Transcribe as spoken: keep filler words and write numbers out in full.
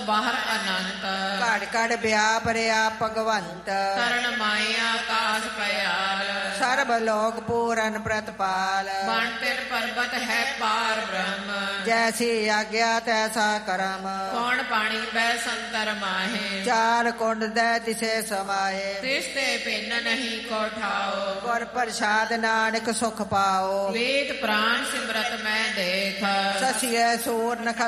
ਬਾਹਰ ਅਨੰਤ। ਘੜ ਘੜ ਵਿਆਪ ਰਿਆ ਭਗਵੰਤ। ਕਰਨ ਮਾਇਆ ਆਕਾਸ ਪਿਆਲ। ਸਰਬ ਲੋਕ ਪੂਰਨ ਪ੍ਰਤਪਾਲ। ਬਣ ਤਿਨ ਪਰਬਤ ਹੈ ਪਾਰ ਬ੍ਰਹਮ। ਜੈਸੀ ਆਗਿਆ ਤੈਸਾ ਕਰਮ। ਕੌਣ ਪਾਣੀ ਬੈ ਸੰਤਰ ਮਾਹੇ। ਚਾਰ ਕੁੰਡ ਦੈ ਤਿਸੇ ਸਮਾਏ। ਤਿਸ ਤੇ ਭਿੰਨ ਨਹੀਂ ਕੋ ਠਾਓ। ਗੁਰ ਪ੍ਰਸਾਦ ਨਾਨਕ ਸੁਖ ਪਾਓ। ਵੇਦ ਪ੍ਰਾਨ ਸਿਮਰਤ ਮੈਂ ਦੇਖ। ਸਸੀਏ ਸੂਰ ਨਖ